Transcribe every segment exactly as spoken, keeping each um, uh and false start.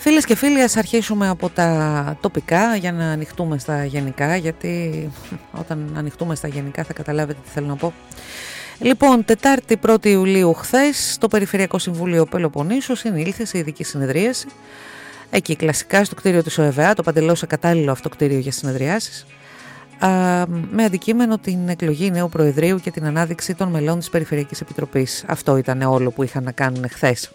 Φίλες και φίλοι, ας αρχίσουμε από τα τοπικά για να ανοιχτούμε στα γενικά, γιατί όταν ανοιχτούμε στα γενικά θα καταλάβετε τι θέλω να πω. Λοιπόν, Τετάρτη πρώτη Ιουλίου χθες, το Περιφερειακό Συμβούλιο Πελοποννήσου συνήλθε σε ειδική συνεδρίαση. Εκεί κλασικά στο κτίριο της ΟΕΒΑ, το παντελώς ακατάλληλο αυτό κτίριο για συνεδριάσεις, α, με αντικείμενο την εκλογή νέου Προεδρείου και την ανάδειξη των μελών της Περιφερειακής Επιτροπής. Αυτό ήταν όλο που είχαν να κάνουν χθες.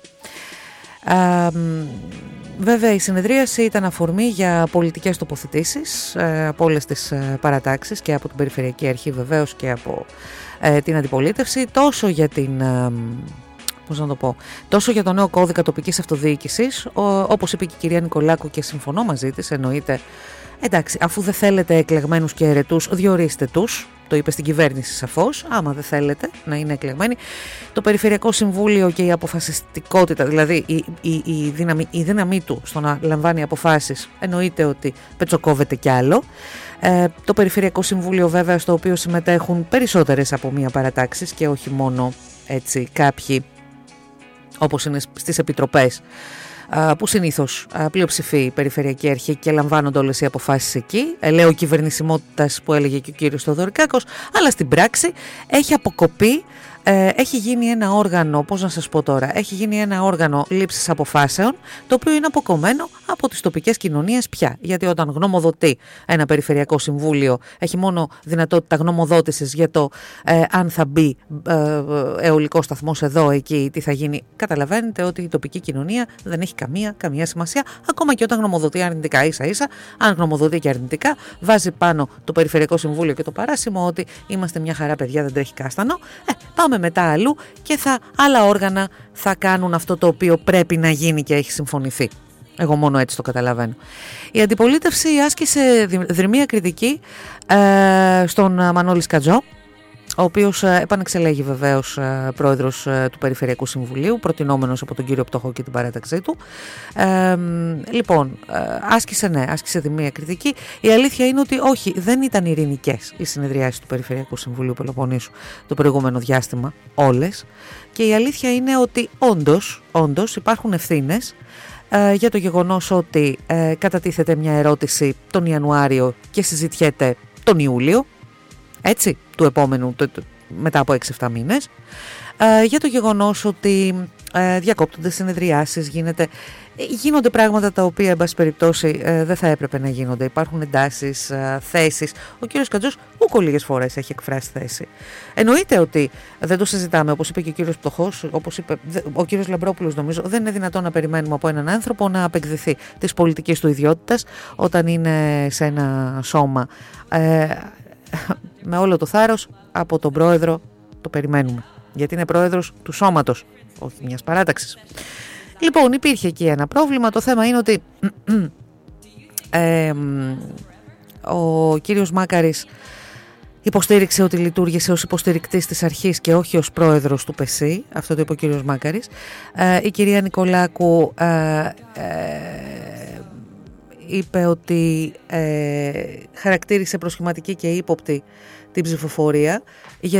Α, βέβαια η συνεδρίαση ήταν αφορμή για πολιτικές τοποθετήσεις ε, από όλες τις ε, παρατάξεις και από την Περιφερειακή Αρχή βεβαίως και από ε, την αντιπολίτευση, τόσο για την... Ε, πώς να το πω, τόσο για το νέο κώδικα τοπικής αυτοδιοίκησης, ο, όπως είπε και η κυρία Νικολάκου και συμφωνώ μαζί της, εννοείται, εντάξει, αφού δεν θέλετε εκλεγμένους και αιρετούς, διορίστε τους, το είπε στην κυβέρνηση σαφώς, άμα δεν θέλετε να είναι εκλεγμένοι. Το Περιφερειακό Συμβούλιο και η αποφασιστικότητα, δηλαδή η, η, η, δύναμη, η δύναμή του στο να λαμβάνει αποφάσεις, εννοείται ότι πετσοκόβεται κι άλλο. Ε, το Περιφερειακό Συμβούλιο βέβαια, στο οποίο συμμετέχουν περισσότερες από μία παρατάξεις και όχι μόνο έτσι κάποιοι, όπως είναι στις επιτροπές, που συνήθως πλειοψηφεί η Περιφερειακή Αρχή και λαμβάνονται όλες οι αποφάσεις εκεί, ελαίο κυβερνησιμότητας που έλεγε και ο κύριος Θοδωρικάκος, αλλά στην πράξη έχει αποκοπεί, ε, έχει γίνει ένα όργανο, πώς να σας πω τώρα, έχει γίνει ένα όργανο λήψης αποφάσεων, το οποίο είναι αποκομμένο από τις τοπικές κοινωνίες πια. Γιατί όταν γνωμοδοτεί ένα Περιφερειακό Συμβούλιο, έχει μόνο δυνατότητα γνωμοδότησης για το ε, αν θα μπει ε, αιωλικός σταθμός εδώ, εκεί, τι θα γίνει. Καταλαβαίνετε ότι η τοπική κοινωνία δεν έχει καμία, καμία σημασία, ακόμα και όταν γνωμοδοτεί αρνητικά. Ίσα ίσα, αν γνωμοδοτεί και αρνητικά, βάζει πάνω το Περιφερειακό Συμβούλιο και το παράσημο ότι είμαστε μια χαρά παιδιά, δεν τρέχει κάστανο. Ε, πάμε μετά αλλού και θα, άλλα όργανα θα κάνουν αυτό το οποίο πρέπει να γίνει και έχει συμφωνηθεί. Εγώ μόνο έτσι το καταλαβαίνω. Η αντιπολίτευση άσκησε δρυμία κριτική ε, στον Μανώλη Σκατζό, ο οποίος επανεξελέγει βεβαίως πρόεδρος του Περιφερειακού Συμβουλίου, προτινόμενος από τον κύριο Πτωχό και την παράταξή του. Ε, λοιπόν, άσκησε, ναι, άσκησε δρυμία κριτική. Η αλήθεια είναι ότι όχι, δεν ήταν ειρηνικές οι συνεδριάσεις του Περιφερειακού Συμβουλίου Πελοποννήσου το προηγούμενο διάστημα, όλες. Και η αλήθεια είναι ότι όντως, όντως υπάρχουν ευθύνες ε, για το γεγονός ότι ε, κατατίθεται μια ερώτηση τον Ιανουάριο και συζητιέται τον Ιούλιο, έτσι, του επόμενου, το, το, μετά από έξι εφτά μήνες, ε, για το γεγονός ότι ε, διακόπτονται συνεδριάσεις, γίνεται, γίνονται πράγματα τα οποία, εν πάση περιπτώσει, ε, δεν θα έπρεπε να γίνονται. Υπάρχουν εντάσεις, ε, θέσεις. Ο κύριος Κατζός ούκο λίγες φορές έχει εκφράσει θέση. Εννοείται ότι δεν το συζητάμε, όπως είπε και ο κύριος Πτωχός, όπως είπε ο κύριος Λαμπρόπουλος, νομίζω, δεν είναι δυνατόν να περιμένουμε από έναν άνθρωπο να απεκδηθεί της πολιτικής του ιδιότητας όταν είναι σε ένα σώμα. Ε, με όλο το θάρρος από τον πρόεδρο το περιμένουμε, γιατί είναι πρόεδρος του σώματος, όχι μιας παράταξης. Λοιπόν, υπήρχε εκεί ένα πρόβλημα. Το θέμα είναι ότι ε, ο κύριος Μάκαρης υποστήριξε ότι λειτουργήσε ως υποστηρικτής της αρχής και όχι ως πρόεδρος του ΠΕΣΥ. Αυτό το είπε ο κύριος Μάκαρης. Ε, η κυρία Νικολάκου ε, ε, είπε ότι ε, χαρακτήρισε προσχηματική και ύποπτη την ψηφοφορία.